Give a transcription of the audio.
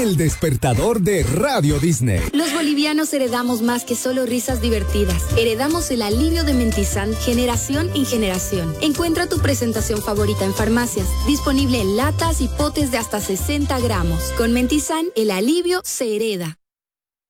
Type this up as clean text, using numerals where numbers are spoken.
El despertador de Radio Disney. Los bolivianos heredamos más que solo risas divertidas. Heredamos el alivio de Mentizan generación en generación. Encuentra tu presentación favorita en farmacias. Disponible en latas y potes de hasta 60 gramos. Con Mentizan, el alivio se hereda.